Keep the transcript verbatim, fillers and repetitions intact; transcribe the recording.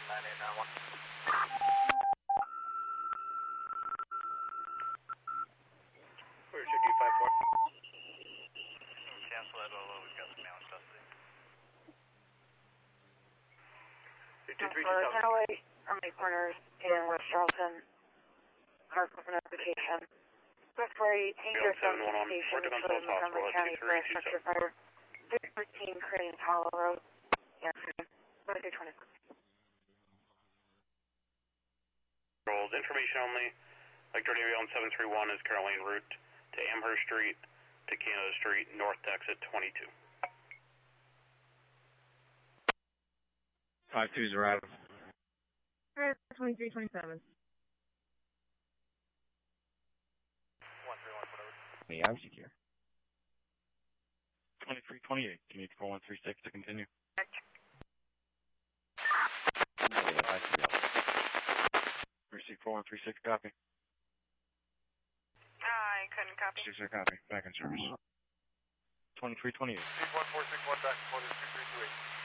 nine eight nine one. Where's your D five four? Cancel that, although we've got some male in custody. Highway, Army Corners, in West Charleston. Mark of an application. Before eighteen, there's some station in Montgomery County for a structure fire. three fourteen Crane Hollow Road. Yeah, twenty-three twenty-six. Information only. Victor Navy on seven three one is currently en route to Amherst Street to Canada Street, north to exit twenty-two. five two's arrived. Alright, twenty-three twenty-seven. one three one, whatever. Yeah, I'm secure. twenty-three twenty-eight, can you four one three six to continue? Yeah, I see. Receive four one three six, copy. I couldn't copy. six zero copy, back in service. twenty-three twenty-eight. one four six one back to two three two eight.